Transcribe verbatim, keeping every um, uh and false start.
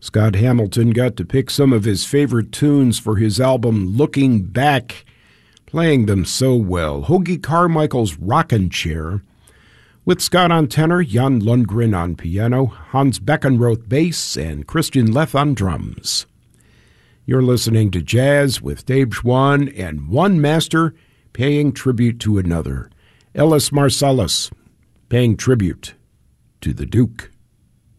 Scott Hamilton got to pick some of his favorite tunes for his album Looking Back, playing them so well. Hoagy Carmichael's Rockin' Chair, with Scott on tenor, Jan Lundgren on piano, Hans Beckenroth bass, and Christian Leth on drums. You're listening to Jazz with Dave Schwann and one master paying tribute to another. Ellis Marsalis paying tribute to the Duke.